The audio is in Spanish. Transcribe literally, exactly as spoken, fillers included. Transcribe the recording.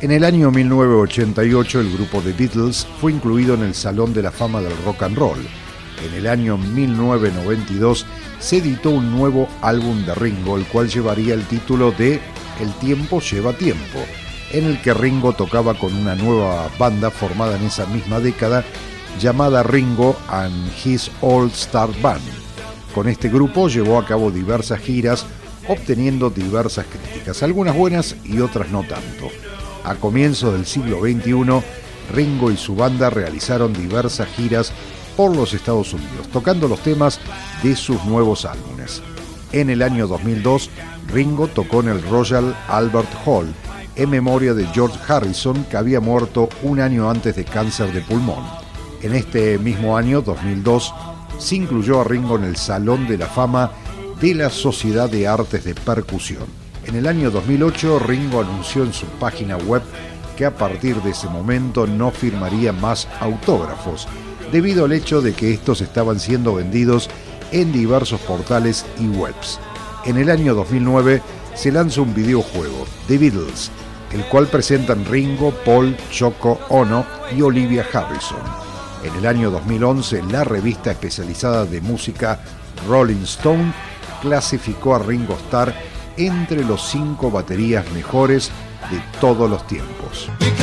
En el año mil novecientos ochenta y ocho, el grupo The Beatles fue incluido en el Salón de la Fama del Rock and Roll. En el año mil novecientos noventa y dos se editó un nuevo álbum de Ringo, el cual llevaría el título de El tiempo lleva tiempo, en el que Ringo tocaba con una nueva banda formada en esa misma década, llamada Ringo and His All Star Band. Con este grupo llevó a cabo diversas giras, obteniendo diversas críticas, algunas buenas y otras no tanto. A comienzos del siglo veintiuno, Ringo y su banda realizaron diversas giras por los Estados Unidos, tocando los temas de sus nuevos álbumes. En el año dos mil dos, Ringo tocó en el Royal Albert Hall, en memoria de George Harrison, que había muerto un año antes de cáncer de pulmón. En este mismo año, dos mil dos, se incluyó a Ringo en el Salón de la Fama de la Sociedad de Artes de Percusión. En el año dos mil ocho, Ringo anunció en su página web que a partir de ese momento no firmaría más autógrafos, debido al hecho de que estos estaban siendo vendidos en diversos portales y webs. En el año dos mil nueve se lanza un videojuego, The Beatles, el cual presentan Ringo, Paul, Yoko Ono y Olivia Harrison. En el año dos mil once, la revista especializada de música Rolling Stone clasificó a Ringo Starr entre los cinco baterías mejores de todos los tiempos.